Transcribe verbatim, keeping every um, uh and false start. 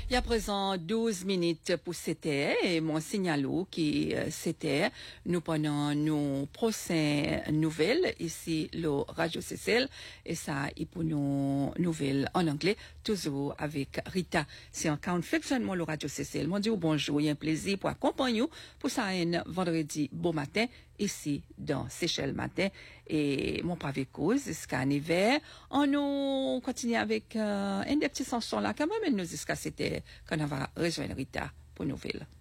Il y a présent douze minutes pour c'était et mon signalou qui euh, c'était nous prenons nos prochaines nouvelles ici le Radio C C L et ça et pour nos nouvelles en anglais toujours avec Rita. C'est un count fiction moi le Radio C C L. Mon Dieu bonjour, il y a un plaisir pour accompagner vous pour ça un vendredi beau matin ici dans Seychelles matin et mon pavé cause jusqu'à hiver on nous continue avec euh, un des petits chansons là quand même nous jusqu'à c'était qu'on va rejoindre Rita pour nouvelles.